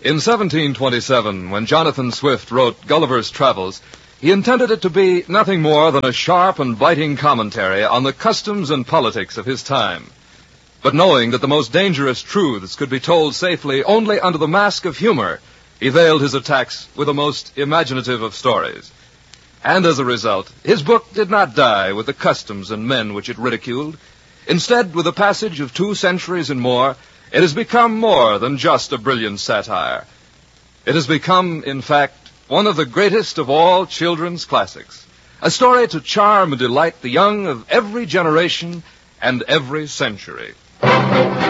In 1727, when Jonathan Swift wrote Gulliver's Travels, he intended it to be nothing more than a sharp and biting commentary on the customs and politics of his time. But knowing that the most dangerous truths could be told safely only under the mask of humor, he veiled his attacks with the most imaginative of stories. And as a result, his book did not die with the customs and men which it ridiculed. Instead, with the passage of 2 centuries and more, it has become more than just a brilliant satire. It has become, in fact, one of the greatest of all children's classics, a story to charm and delight the young of every generation and every century.